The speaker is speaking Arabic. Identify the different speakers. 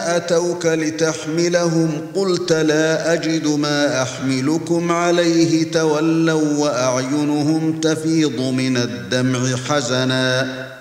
Speaker 1: أتوك لتحملهم قلت لا أجد ما أحملكم عليه تولوا وأعينهم تفيض من الدمع حزنا